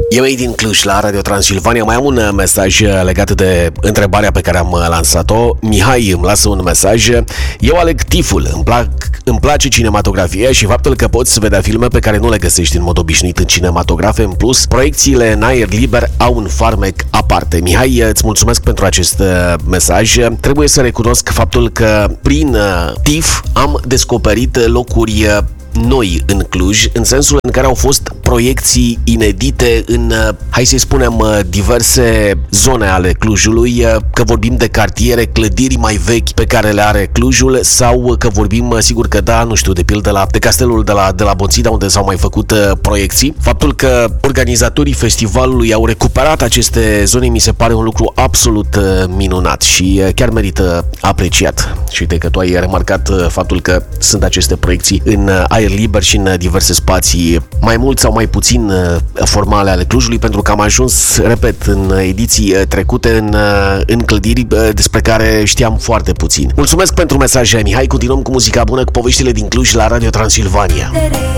Eu din Cluj la Radio Transilvania. Mai am un mesaj legat de întrebarea pe care am lansat-o. Mihai îmi lasă un mesaj. Eu aleg TIFF-ul. Îmi place cinematografia și faptul că poți vedea filme pe care nu le găsești în mod obișnuit în cinematografe. În plus, proiecțiile în aer liber au un farmec aparte. Mihai, îți mulțumesc pentru acest mesaj. Trebuie să recunosc faptul că prin TIFF am descoperit locuri noi în Cluj, în sensul în care au fost proiecții inedite în, hai să-i spunem, diverse zone ale Clujului, că vorbim de cartiere, clădiri mai vechi pe care le are Clujul, sau că vorbim, sigur că da, nu știu, de pildă de castelul de la Boțida, unde s-au mai făcut proiecții. Faptul că organizatorii festivalului au recuperat aceste zone mi se pare un lucru absolut minunat și chiar merită apreciat. Și uite că tu ai remarcat faptul că sunt aceste proiecții în aer liber și în diverse spații, mai mult sau mai puțin formale ale Clujului, pentru că am ajuns, repet, în ediții trecute în clădiri despre care știam foarte puțin. Mulțumesc pentru mesaj, Mihai. Continuăm cu muzica bună, cu poveștile din Cluj la Radio Transilvania.